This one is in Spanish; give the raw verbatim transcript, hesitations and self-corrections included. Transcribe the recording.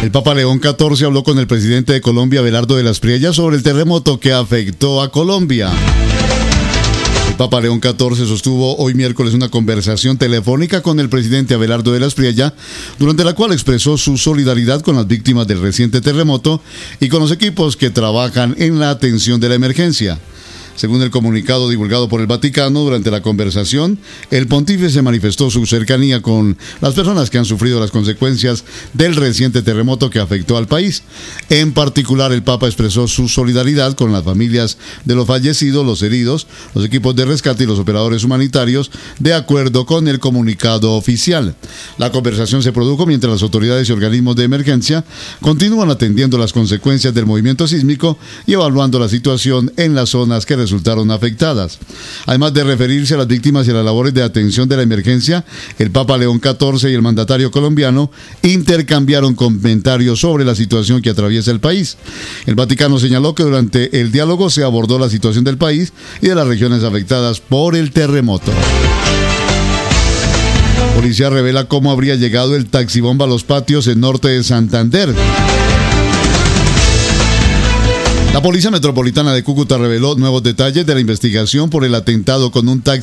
El Papa León catorce habló con el presidente de Colombia, Abelardo de las Priellas, sobre el terremoto que afectó a Colombia. El Papa León catorce sostuvo hoy miércoles una conversación telefónica con el presidente Abelardo de las Priellas, durante la cual expresó su solidaridad con las víctimas del reciente terremoto y con los equipos que trabajan en la atención de la emergencia. Según el comunicado divulgado por el Vaticano, durante la conversación, el pontífice manifestó su cercanía con las personas que han sufrido las consecuencias del reciente terremoto que afectó al país. En particular, el Papa expresó su solidaridad con las familias de los fallecidos, los heridos, los equipos de rescate y los operadores humanitarios, de acuerdo con el comunicado oficial. La conversación se produjo mientras las autoridades y organismos de emergencia continúan atendiendo las consecuencias del movimiento sísmico y evaluando la situación en las zonas que resultaron afectadas. Además de referirse a las víctimas y a las labores de atención de la emergencia, el Papa León catorce y el mandatario colombiano intercambiaron comentarios sobre la situación que atraviesa el país. El Vaticano señaló que durante el diálogo se abordó la situación del país y de las regiones afectadas por el terremoto. Policía revela cómo habría llegado el taxibomba a los patios en norte de Santander. La Policía Metropolitana de Cúcuta reveló nuevos detalles de la investigación por el atentado con un taxi